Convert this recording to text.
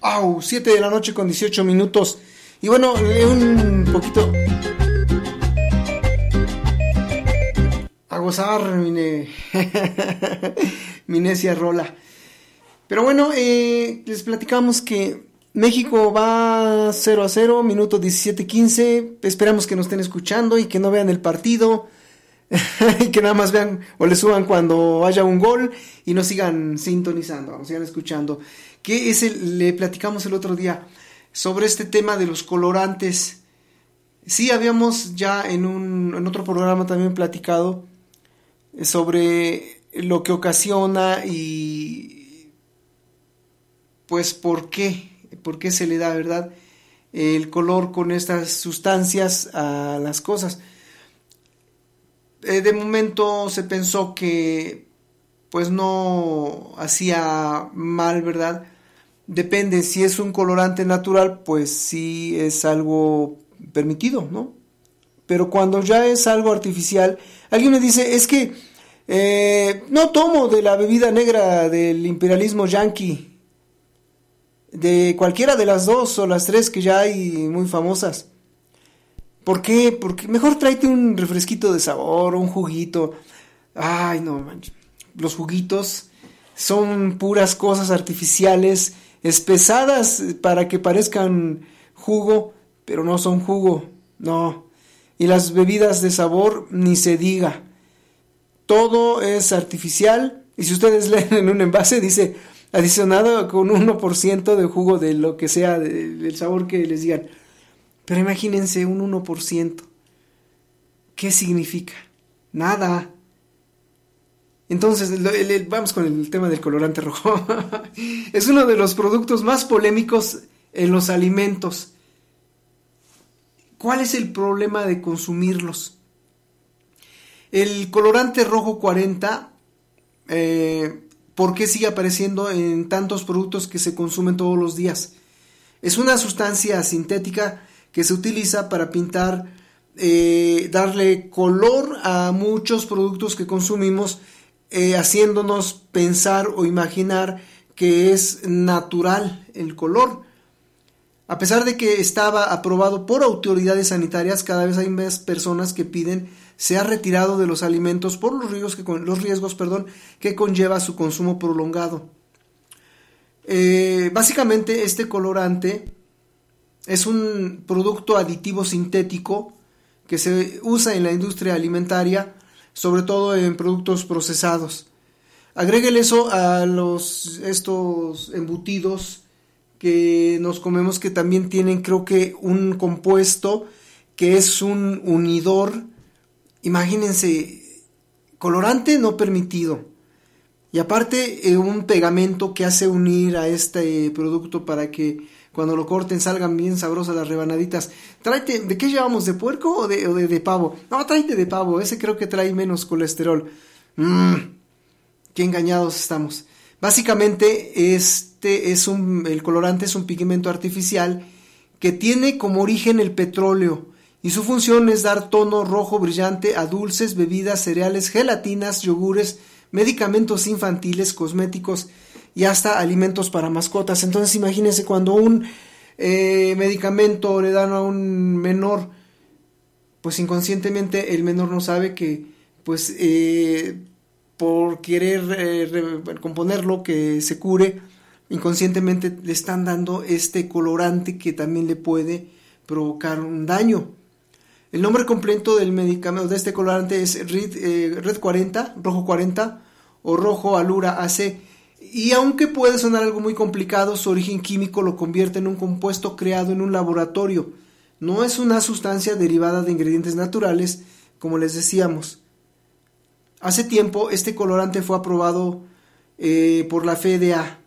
¡Au! 7 de la noche con 18 minutos. Y bueno, un poquito a gozar mi necia rola. Pero bueno, les platicamos que México va 0-0, minuto 17:15. Esperamos que nos estén escuchando y que no vean el partido. Y que nada más vean o le suban cuando haya un gol y nos sigan sintonizando, nos sigan escuchando. Le platicamos el otro día sobre este tema de los colorantes. Sí, habíamos ya en otro programa también platicado sobre lo que ocasiona y pues por qué se le da, ¿verdad?, el color con estas sustancias a las cosas. De momento se pensó que pues no hacía mal, ¿verdad? Depende, si es un colorante natural, pues sí es algo permitido, ¿no? Pero cuando ya es algo artificial, alguien me dice, es que no tomo de la bebida negra del imperialismo yanqui, de cualquiera de las dos o las tres que ya hay muy famosas. ¿Por qué? Porque mejor tráete un refresquito de sabor, un juguito. Ay, no manches. Los juguitos son puras cosas artificiales, espesadas para que parezcan jugo, pero no son jugo, no. Y las bebidas de sabor, ni se diga. Todo es artificial. Y si ustedes leen en un envase, dice adicionado con 1% de jugo de lo que sea, del sabor que les digan. Pero imagínense un 1%. ¿Qué significa? Nada. Entonces, vamos con el tema del colorante rojo. Es uno de los productos más polémicos en los alimentos. ¿Cuál es el problema de consumirlos? El colorante rojo 40, ¿por qué sigue apareciendo en tantos productos que se consumen todos los días? Es una sustancia sintética que se utiliza para pintar, darle color a muchos productos que consumimos, haciéndonos pensar o imaginar que es natural el color. A pesar de que estaba aprobado por autoridades sanitarias, cada vez hay más personas que piden sea retirado de los alimentos por los riesgos que conlleva su consumo prolongado. Básicamente este colorante es un producto aditivo sintético que se usa en la industria alimentaria, sobre todo en productos procesados. Agréguele eso a estos embutidos que nos comemos, que también tienen, creo que, un compuesto que es un unidor. Imagínense, colorante no permitido. Y aparte un pegamento que hace unir a este producto para que cuando lo corten salgan bien sabrosas las rebanaditas. Tráete, ¿de qué llevamos? ¿De puerco o de pavo? No, tráete de pavo, ese creo que trae menos colesterol. Qué engañados estamos. Básicamente el colorante es un pigmento artificial que tiene como origen el petróleo y su función es dar tono rojo brillante a dulces, bebidas, cereales, gelatinas, yogures, medicamentos infantiles, cosméticos y hasta alimentos para mascotas. Entonces imagínense cuando un medicamento le dan a un menor, pues inconscientemente el menor no sabe que pues por querer componerlo, que se cure, inconscientemente le están dando este colorante que también le puede provocar un daño. El nombre completo del medicamento de este colorante es Red 40, Rojo 40 o Rojo Alura AC. Y aunque puede sonar algo muy complicado, su origen químico lo convierte en un compuesto creado en un laboratorio. No es una sustancia derivada de ingredientes naturales, como les decíamos. Hace tiempo este colorante fue aprobado por la FDA